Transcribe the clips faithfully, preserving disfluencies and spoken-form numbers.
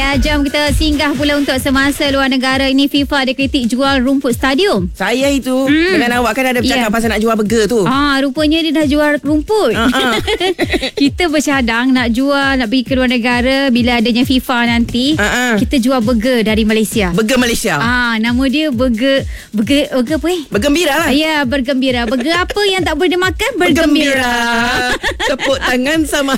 jom kita singgah pula untuk semasa luar negara ini. FIFA ada kritik jual rumput stadium. Saya itu hmm. dengan awak kan ada bercakap yeah. pasal nak jual burger tu. Ah, rupanya dia dah jual rumput. Uh-uh. Kita bercadang nak jual, nak pergi ke luar negara bila adanya FIFA nanti. Uh-uh. Kita jual burger dari Malaysia. Burger Malaysia. Ah, nama dia burger burger burger apa eh? Bergembira lah. Ya, yeah, bergembira. Burger apa yang tak boleh dimakan? Bergembira. Tepuk tangan sama.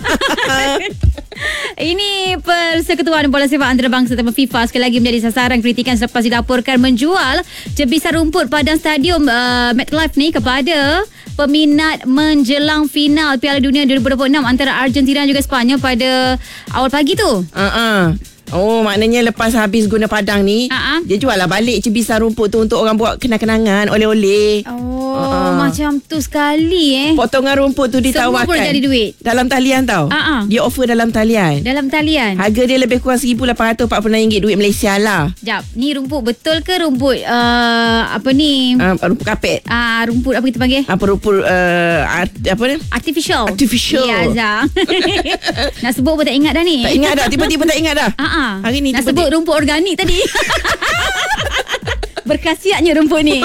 Ini Persekutuan Bola Sepak Antarabangsa atau FIFA sekali lagi menjadi sasaran kritikan selepas dilaporkan menjual jebisan rumput padang stadium uh, MetLife ni kepada peminat menjelang final Piala Dunia dua ribu dua puluh enam antara Argentina dan juga Sepanyol pada awal pagi tu. Uh-uh. Oh, maknanya lepas habis guna padang ni, uh-huh. dia jual lah balik jebisan rumput tu untuk orang buat kenang-kenangan, oleh-oleh. Oh, uh-huh. macam tu sekali eh. Potongan rumput tu ditawarkan. Semua pun jadi duit. Dalam talian tau. Uh-huh. Dia offer dalam talian. Dalam talian. Harga dia lebih kurang seribu lapan ratus empat puluh enam ringgit duit Malaysia lah. Jap, ni rumput betul ke rumput uh, apa ni? Uh, rumput kapet. Ah, uh, rumput apa kita panggil? Apa rumput uh, art, apa ni? Artificial. Artificial. Ya, Azhar. Nak sebut pun tak ingat dah ni. Tak ingat dah, tiba-tiba tak ingat dah. Uh-huh. Hari ni nak sebut rumput organik tadi. Berkhasiatnya rumput ni.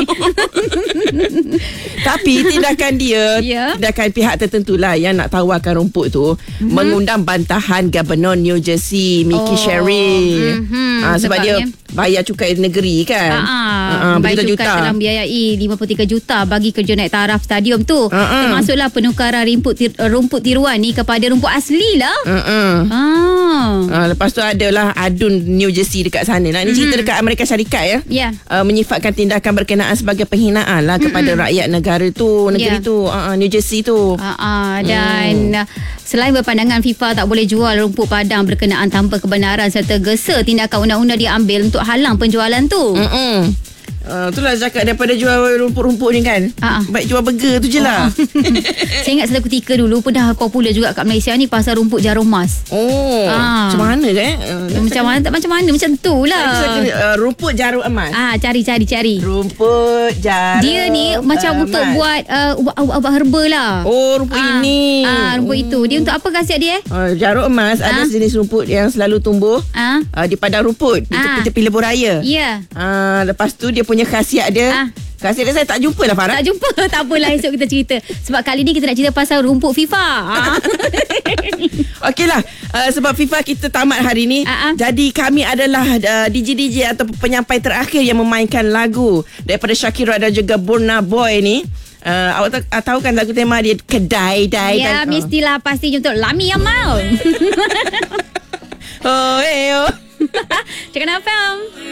Tapi tindakan dia, yeah. tindakan pihak tertentu lah yang nak tawarkan rumput tu, mm-hmm. mengundang bantahan Gubernur New Jersey Mickey oh. Sherrill. Mm-hmm. Ha, sebab Sebabnya, dia bayar cukai negeri kan. Uh-uh. Bayar cukai telah membiayai lima puluh tiga juta bagi kerja naik taraf stadium tu. Uh-uh. Termasuklah penukaran rumput, tir- rumput tiruan ni kepada rumput asli lah. Uh-uh. Ah. Uh, lepas tu adalah adun New Jersey dekat sana. Nah, ni mm-hmm. cerita dekat Amerika Syarikat ya. Yeah. Uh, menyifatkan tindakan berkenaan sebagai penghinaan lah kepada mm-hmm. rakyat negara tu, negeri yeah. tu, uh, New Jersey tu. Uh-uh. Dan mm. selain berpandangan FIFA tak boleh jual rumput padang berkenaan tanpa kebenaran serta gesa tindakan undang-undang diambil untuk halang penjualan tu. Mm-mm. Uh, itulah cakap daripada jual rumput-rumput ni kan. Uh-uh. Baik jual burger tu je lah. Uh-uh. Saya ingat satu ketika dulu pun dah popular juga kat Malaysia ni pasal rumput jarum emas. Oh, uh. macam mana kan? Uh, macam mana tak macam mana macam tu lah. Uh, rumput jarum emas. Ah, cari cari cari. Rumput jarum. Dia ni macam emas. Untuk buat uh, ubat-ubat herba lah. Oh, rumput uh. ini. Ah, uh, rumput uh. itu. Dia untuk apa khasiat dia? Uh, jarum emas uh. ada jenis rumput yang selalu tumbuh uh. Uh, di padang rumput di uh. tepi-tepi lebuh raya. Ya. Yeah. Uh, lepas tu dia punya khasiat dia ha. Khasiat dia saya tak jumpa lah Farah. Tak jumpa. Tak apalah, esok kita cerita. Sebab kali ni kita nak cerita pasal rumput FIFA. ha. Okeylah, uh, sebab FIFA kita tamat hari ni. Ha-ha. Jadi kami adalah uh, D J D J atau penyampai terakhir yang memainkan lagu daripada Shakira dan juga Burna Boy ni. Uh, awak tahu, tahu kan lagu tema dia Kedai Dai ya, kan? Mestilah pasti untuk Lami Amal. Oh, eh, oh. Cakap F M.